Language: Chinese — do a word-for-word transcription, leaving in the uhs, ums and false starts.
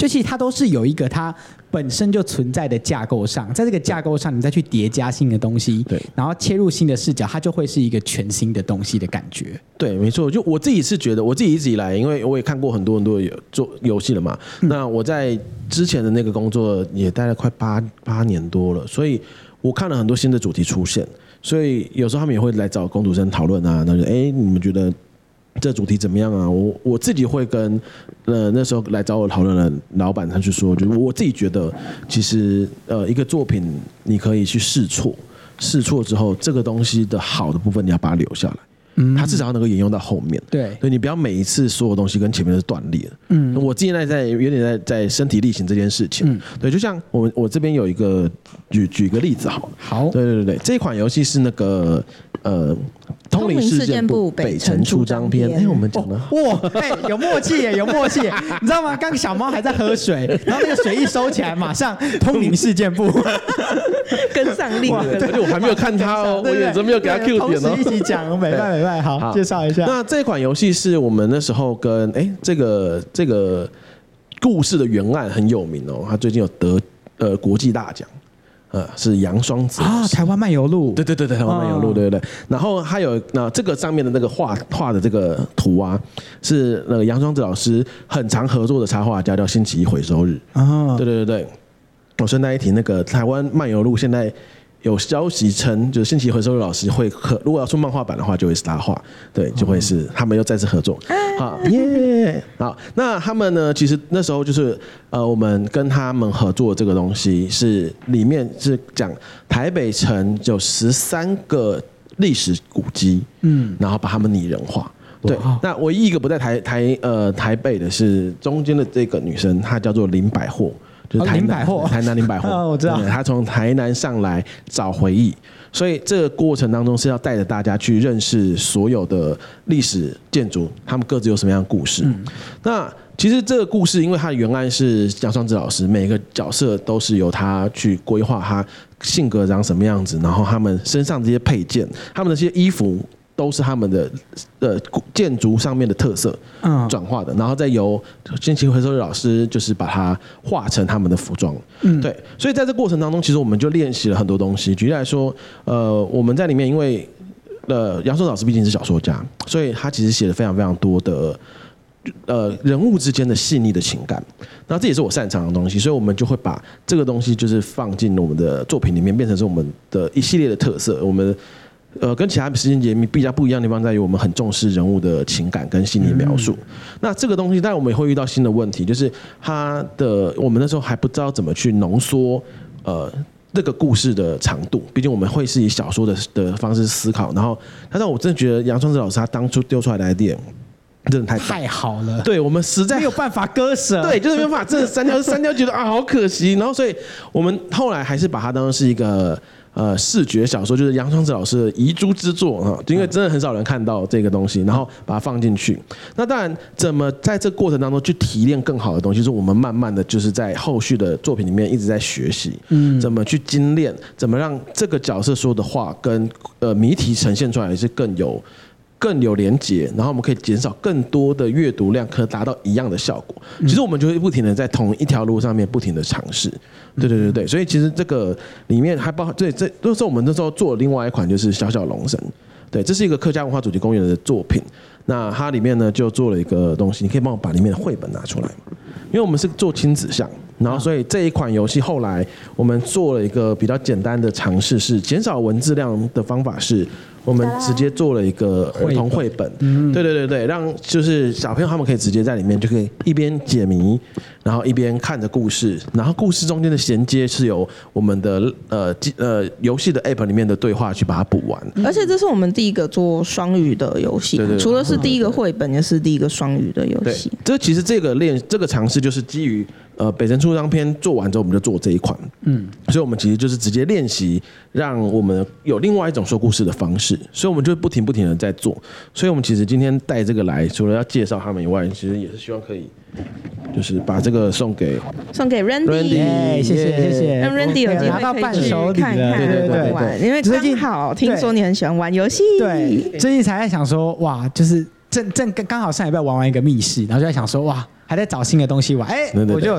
就其实它都是有一个它本身就存在的架构上，在这个架构上你再去叠加新的东西， 对， 然后切入新的视角，它就会是一个全新的东西的感觉。 对，没错。就我自己是觉得，我自己一直以来，因为我也看过很多很多的做游戏了嘛、嗯，那我在之前的那个工作也待了快八八年多了，所以我看了很多新的主题出现，所以有时候他们也会来找工读生讨论啊，那就哎，你们觉得这主题怎么样啊？我我自己会跟呃那时候来找我讨论的老板他就说，就是我自己觉得，其实呃一个作品你可以去试错，试错之后，这个东西的好的部分你要把它留下来。嗯，它至少要能够沿用到后面。 对， 对，你不要每一次所有东西跟前面都是断裂。嗯，我现在在有点在在身体力行这件事情。嗯，对，就像我我这边有一个举举个例子好了。 好， 对对对对，这一款游戏是那个呃。通灵事件簿北辰出张篇，哎，我们讲的哇，哎，有默契耶，有默契，你知道吗？刚刚小猫还在喝水，然后那个水一收起来，马上通灵事件簿跟上令， 而且我还没有看它哦，我眼睛没有给它 Q 点哦， 同时一起讲，美拜美拜，好，介绍一下。 那这款游戏是我们那时候跟哎这个这个故事的原案很有名哦，它最近有得呃国际大奖。呃，是杨双子啊，台湾漫游录， 对对对对，台湾漫游录，对对对。然后还有那这个上面的那个画画的这个图啊，是那个杨双子老师很常合作的插画家，叫星期一回收日啊。对对对对，我顺带一提，那个台湾漫游录现在有消息称，就是星期一回收日老师会合，如果要出漫画版的话，就会是他画，对，就会是他们又再次合作。好耶！好，那他们呢？其实那时候就是呃，我们跟他们合作的这个东西是里面是讲台北城有十三个历史古迹，嗯，然后把他们拟人化。对，那唯一一个不在台台呃台北的是中间的这个女生，她叫做林百货。就是台南、哦、台南林百货、 哦，我知道， 他从台南上来找回忆，所以这个过程当中是要带着大家去认识所有的历史建筑，他们各自有什么样的故事。嗯、那其实这个故事，因为它的原案是杨双子老师，每个角色都是由他去规划，他性格长什么样子，然后他们身上这些配件，他们的这些衣服。都是他们的呃建筑上面的特色转化的，然后再由星期一回收日老师就是把它画成他们的服装。嗯，对，所以在这过程当中，其实我们就练习了很多东西。举例来说，呃，我们在里面因为呃杨双子老师毕竟是小说家，所以他其实写了非常非常多的呃人物之间的细腻的情感，那这也是我擅长的东西，所以我们就会把这个东西就是放进我们的作品里面，变成是我们的一系列的特色。我们呃，跟其他时间节目比较不一样的地方在于，我们很重视人物的情感跟细腻描述。嗯、那这个东西，当然我们也会遇到新的问题，就是它的我们那时候还不知道怎么去浓缩呃这个故事的长度。毕竟我们会是以小说的的方式思考，然后，但是我真的觉得杨双子老师他当初丢出来的 idea 真的太太好了， 对我们实在没有办法割舍， 对，就是没有办法，真的删掉删掉，觉得啊好可惜。然后，所以我们后来还是把它当成是一个。呃，视觉小说就是杨双子老师的遗珠之作哈，因为真的很少人看到这个东西，然后把它放进去。那当然，怎么在这个过程当中去提炼更好的东西，是我们慢慢的就是在后续的作品里面一直在学习，嗯，怎么去精炼，怎么让这个角色说的话跟呃谜题呈现出来是更有。更有连结，然后我们可以减少更多的阅读量，可达到一样的效果。其实我们就会不停的在同一条路上面不停的尝试，对对对对。所以其实这个里面还包含，对，这那时候我们那时候做了另外一款就是小小龙神，对，这是一个客家文化主题公园的作品。那它里面呢就做了一个东西，你可以帮我把里面的绘本拿出来吗？因为我们是做亲子向，然后所以这一款游戏后来我们做了一个比较简单的尝试，是减少文字量的方法是。我们直接做了一个儿童绘本，对对对对，让就是小朋友他们可以直接在里面就可以一边解谜，然后一边看着故事，然后故事中间的衔接是由我们的呃呃游戏的 app 里面的对话去把它补完。 而且这是我们第一个做双语的游戏，对对对，除了是第一个绘本，也是第一个双语的游戏。 这其实这个练这个尝试就是基于呃北辰出张篇做完之后，我们就做这一款，嗯，所以我们其实就是直接练习，让我们有另外一种说故事的方式。所以我们就不停不停的在做，所以我们其实今天带这个来，除了要介绍他们以外，其实也是希望可以，就是把这个送给送给 Randy， Randy 谢谢谢谢， 让 Randy 有机会可以去看看对对对对，因为刚好听说你很喜欢玩游戏， 对，最近才在想说，哇，就是正正刚好上礼拜玩完一个密室，然后就在想说，哇，还在找新的东西玩，哎，我就。